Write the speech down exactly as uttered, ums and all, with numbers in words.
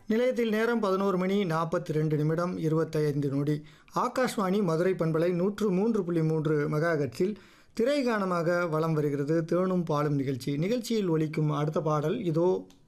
நிலையத்தில் நேரம் பதினோரு மணி நாற்பத்தி ரெண்டு நிமிடம் இருபத்தைந்து நொடி. ஆகாஷ்வாணி மதுரை பண்பலை நூற்று மூன்று புள்ளி மூன்று மெகாஹெர்ட்ஸில் திரைகானமாக வலம் வருகிறது தேனும் பாலும் நிகழ்ச்சி. நிகழ்ச்சியில் ஒலிக்கும் அடுத்த பாடல் இதோ